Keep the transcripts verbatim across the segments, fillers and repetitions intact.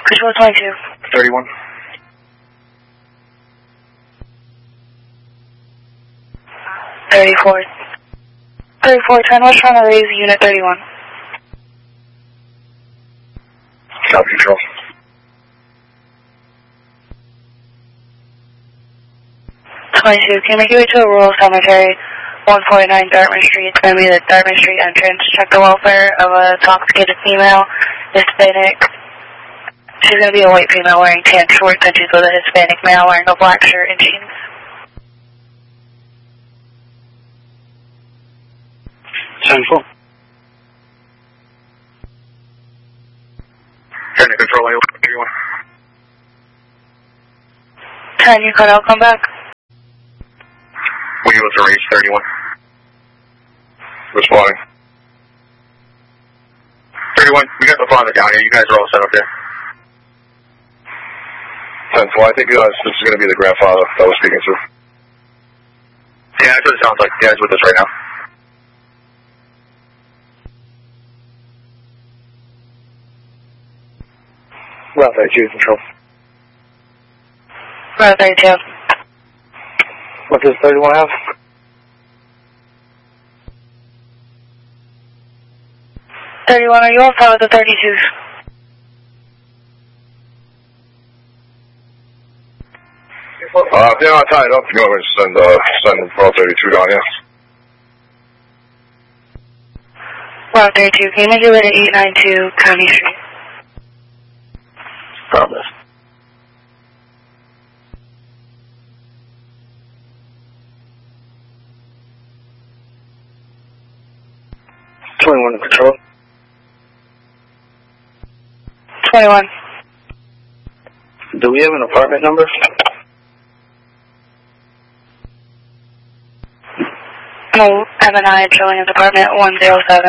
Control twenty-two. thirty-one. thirty-four. thirty-four, turn west trying to raise unit thirty-one. Copy, control. twenty-two, can you make your way to a rural cemetery, one forty-nine Dartmouth Street? It's going to be the Dartmouth Street entrance. Check the welfare of a intoxicated female, Hispanic. She's going to be a white female wearing tan shorts, and she's with a Hispanic male wearing a black shirt and jeans. ten four. Turn to control A thirty-one. ten, you cut out, come back. We was a raise thirty-one. Responding. thirty-one, we got the father down here. You guys are all set up there. ten four, I think uh, this is going to be the grandfather that I was speaking to. Yeah, that's what it sounds like. Yeah, he's with us right now. Route thirty-two, control. Route thirty-two. What does thirty-one have? thirty-one, are you on file with the thirty-twos? Uh, if they're not tied up, you want me to send, uh, send Route thirty-two down here? Route thirty-two, can you make your way to eight ninety-two County Street? Promise. twenty-one to control. twenty-one. Do we have an apartment number? No, M and I showing his apartment one zero seven.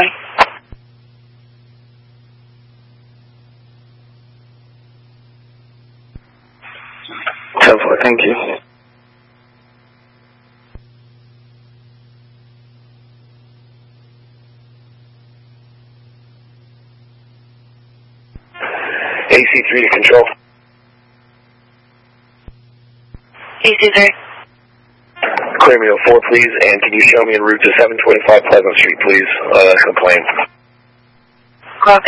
ten four, thank you. A C three to control. A C three. Clear me to four, please, and can you show me en route to seven twenty-five Pleasant Street, please? Uh, complaint. Copy.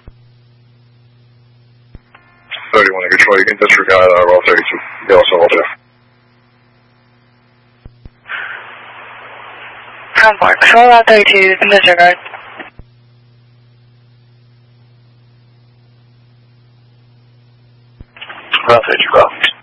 thirty-one to control, you can disregard uh, Route thirty-two. You also hold there. ten four, control Route thirty-two, you can disregard. Route thirty-two, copy.